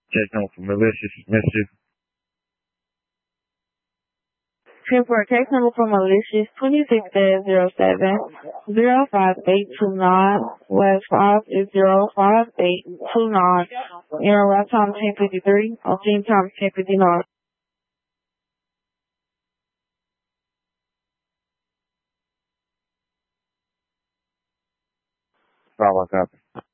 Check number for malicious messages. Report text number for malicious 26-07 05829 West 505829. Arrival time 10:53. Obtain time 10:59. Bravo, copy.